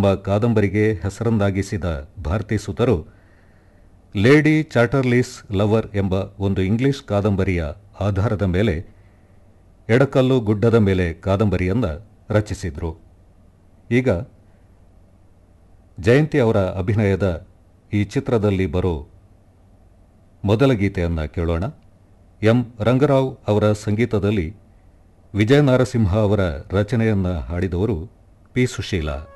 ತಮ್ಮ ಕಾದಂಬರಿಗೆ ಹೆಸರನ್ನಾಗಿಸಿದ Bharati ಸುತರು lady ಚಾಟರ್ಲೀಸ್ lover ಎಂಬ ಒಂದು ಇಂಗ್ಲಿಷ್ ಕಾದಂಬರಿಯ ಆಧಾರದ ಮೇಲೆ ಎಡಕಲ್ಲು ಗುಡ್ಡದ ಮೇಲೆ ಕಾದಂಬರಿಯನ್ನು ರಚಿಸಿದರು. ಈಗ ಜಯಂತಿ ಅವರ ಅಭಿನಯದ ಈ ಚಿತ್ರದಲ್ಲಿ ಬರೋ ಮೊದಲ ಗೀತೆಯನ್ನು ಕೇಳೋಣ. ಎಂ ರಂಗರಾವ್ ಅವರ ಸಂಗೀತದಲ್ಲಿ ವಿಜಯ ನರಸಿಂಹ ಅವರ ರಚನೆಯನ್ನು ಹಾಡಿದವರು ಪಿ. ಸುಶೀಲಾ.